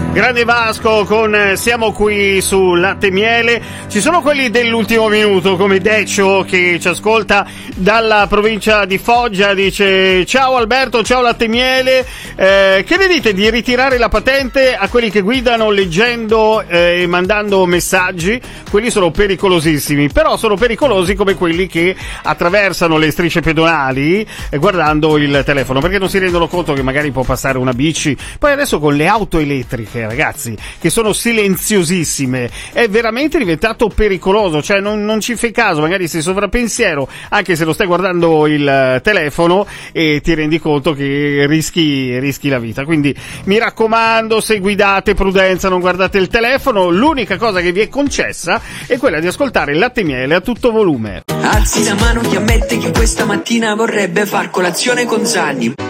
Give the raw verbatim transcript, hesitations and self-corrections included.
Grande Vasco con Siamo qui su Latte e Miele. Ci sono quelli dell'ultimo minuto come Decio che ci ascolta dalla provincia di Foggia, dice ciao Alberto, ciao Latte e Miele, eh, che ne dite di ritirare la patente a quelli che guidano leggendo e eh, mandando messaggi? Quelli sono pericolosissimi, però sono pericolosi come quelli che attraversano le strisce pedonali eh, guardando il telefono, perché non si rendono conto che magari può passare una bici. Poi adesso con le auto elettriche, ragazzi, che sono silenziosissime, è veramente diventato pericoloso, cioè non, non ci fai caso, magari sei sovrappensiero anche se lo stai guardando il telefono e ti rendi conto che rischi, rischi la vita. Quindi mi raccomando, se guidate, prudenza, non guardate il telefono. L'unica cosa che vi è concessa è quella di ascoltare il Latte e Miele a tutto volume. Alzi la mano chi ammette che questa mattina vorrebbe far colazione con Zanni.